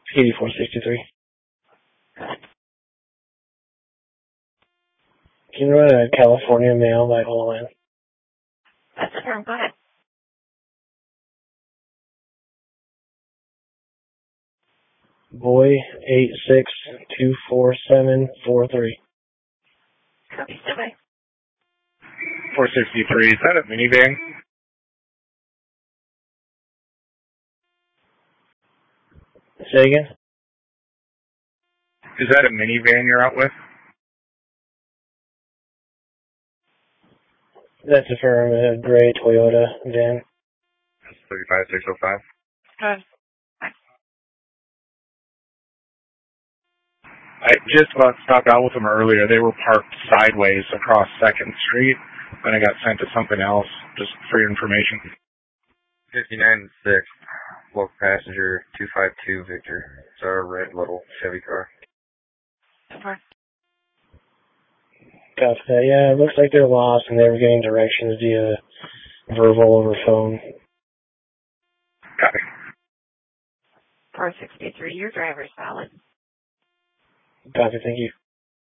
8463. Can you run a California mail by Hololand? That's the term. Go ahead. Boy 8624743. Copy, stand by. 463, is that a minivan? Say again? Is that a minivan you're out with? That's a firm, a gray Toyota van. That's 35605. Good. I just about stopped out with them earlier. They were parked sideways across 2nd Street. Then I got sent to something else, just for your information. 59-6, local passenger 252 Victor. It's our red little Chevy car. Okay. Copy that. Yeah, it looks like they're lost and they were getting directions via verbal over phone. Copy. 463, your driver's valid. Copy, thank you.